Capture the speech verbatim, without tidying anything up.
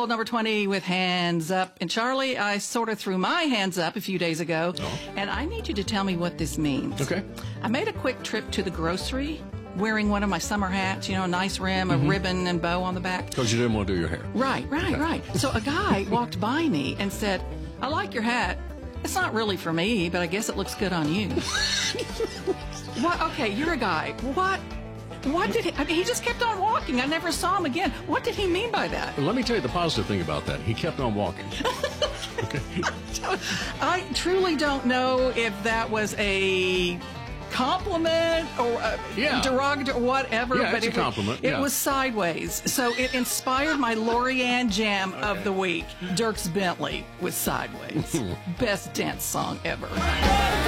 World number twenty with Hands Up. And Charlie, I sort of threw my hands up a few days ago, Oh. and I need you to tell me what this means. Okay. I made a quick trip to the grocery wearing one of my summer hats, you know, a nice rim, Mm-hmm. a ribbon and bow on the back. Because you didn't want to do your hair. Right, right, Okay. right. So a guy walked by me and said, I like your hat. It's not really for me, but I guess it looks good on you. What? Okay, you're a guy. What? What did he? I mean, he just kept on walking. I never saw him again. What did he mean by that? Let me tell you the positive thing about that. He kept on walking. Okay. I truly don't know if that was a compliment or a Yeah. derogatory, whatever. Yeah, but it's a it, was- compliment, It yeah. was sideways, so it inspired my Lorianne jam of the week. Dierks Bentley with Sideways, best dance song ever.